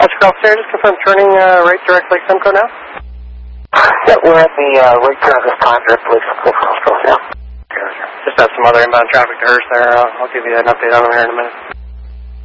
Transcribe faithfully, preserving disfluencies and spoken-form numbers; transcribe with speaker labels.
Speaker 1: Patrick Officer, just confirm turning uh, right direct Lake Simcoe now?
Speaker 2: Yeah, we're at the uh, right turn this time, direct Lake Simcoe, now.
Speaker 1: Just have some other inbound traffic to Hearst there. Uh, I'll give you an update on them here in a minute.